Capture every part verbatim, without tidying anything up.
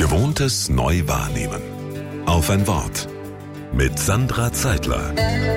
Gewohntes neu wahrnehmen. Auf ein Wort. Mit Sandra Zeitler.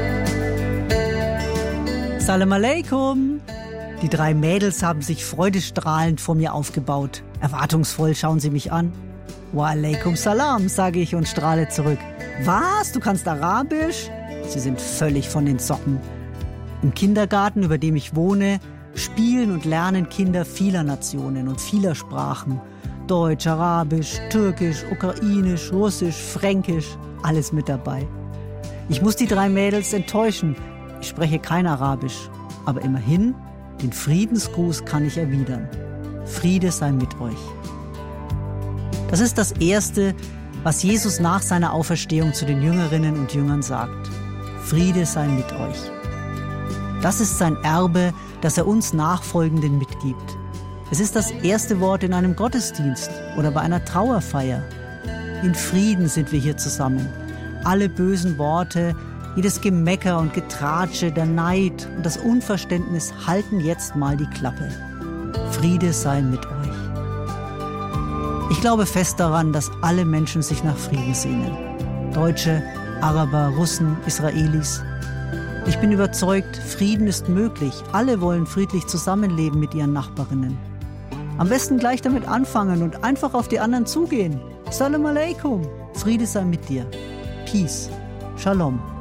Salam alaikum. Die drei Mädels haben sich freudestrahlend vor mir aufgebaut. Erwartungsvoll schauen sie mich an. Wa alaikum salam, sage ich und strahle zurück. Was? Du kannst Arabisch? Sie sind völlig von den Socken. Im Kindergarten, über dem ich wohne, spielen und lernen Kinder vieler Nationen und vieler Sprachen. Deutsch, Arabisch, Türkisch, Ukrainisch, Russisch, Fränkisch, alles mit dabei. Ich muss die drei Mädels enttäuschen. Ich spreche kein Arabisch, aber immerhin, den Friedensgruß kann ich erwidern. Friede sei mit euch. Das ist das Erste, was Jesus nach seiner Auferstehung zu den Jüngerinnen und Jüngern sagt. Friede sei mit euch. Das ist sein Erbe, das er uns Nachfolgenden mitgibt. Es ist das erste Wort in einem Gottesdienst oder bei einer Trauerfeier. In Frieden sind wir hier zusammen. Alle bösen Worte, jedes Gemecker und Getratsche, der Neid und das Unverständnis halten jetzt mal die Klappe. Friede sei mit euch. Ich glaube fest daran, dass alle Menschen sich nach Frieden sehnen. Deutsche, Araber, Russen, Israelis. Ich bin überzeugt, Frieden ist möglich. Alle wollen friedlich zusammenleben mit ihren Nachbarinnen. Am besten gleich damit anfangen und einfach auf die anderen zugehen. Salam alaikum. Friede sei mit dir. Peace. Shalom.